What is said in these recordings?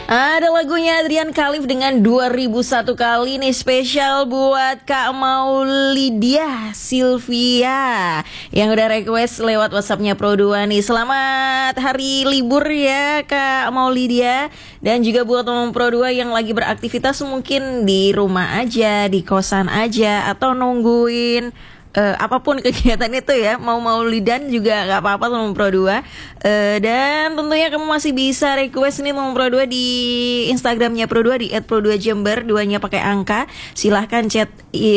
Ada lagunya Adrian Khalif dengan 2001 kali nih, spesial buat Kak Maulidia Sylvia yang udah request lewat WhatsAppnya Pro2 nih. Selamat hari libur ya Kak Maulidia. Dan juga buat teman Pro2 yang lagi beraktivitas mungkin di rumah aja, di kosan aja, atau nungguin apapun kegiatan itu ya, mau lidan juga nggak apa-apa teman Pro2. Dan tentunya kamu masih bisa request nih teman Pro2 di Instagramnya Pro2 di @pro2jember, duanya pakai angka. Silahkan cek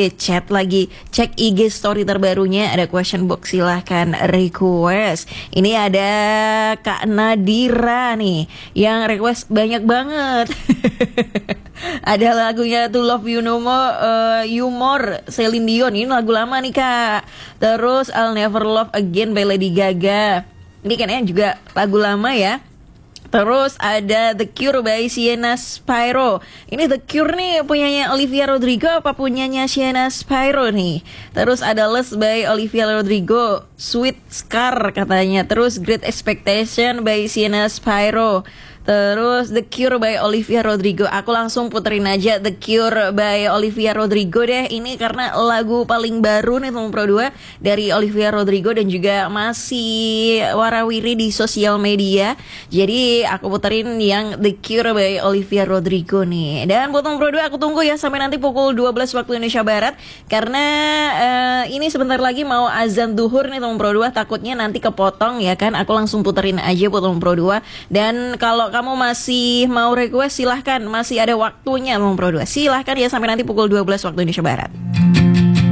IG story terbarunya, ada question box, silahkan request. Ini ada Kak Nadira nih yang request banyak banget. Ada lagunya To Love You No More, You More, Celine Dion. Ini lagu lama nih Kak. Terus I'll Never Love Again by Lady Gaga. Ini kayaknya juga lagu lama ya. Terus ada The Cure by Sienna Spyro. Ini The Cure nih punyanya Olivia Rodrigo apa punyanya Sienna Spyro nih. Terus ada Lust by Olivia Rodrigo, Sweet Scar katanya. Terus Great Expectation by Sienna Spyro. Terus The Cure by Olivia Rodrigo. Aku langsung puterin aja The Cure by Olivia Rodrigo deh. Ini karena lagu paling baru nih teman Pro2 dari Olivia Rodrigo dan juga masih warawiri di sosial media. Jadi aku puterin yang The Cure by Olivia Rodrigo nih. Dan buat teman Pro2 aku tunggu ya sampai nanti pukul 12 waktu Indonesia Barat. Karena ini sebentar lagi mau azan duhur nih teman Pro2. Takutnya nanti kepotong ya kan. Aku langsung puterin aja buat teman Pro2. Dan kalau kamu masih mau request silahkan, masih ada waktunya teman Pro2. Silahkan ya sampai nanti pukul 12 waktu Indonesia Barat.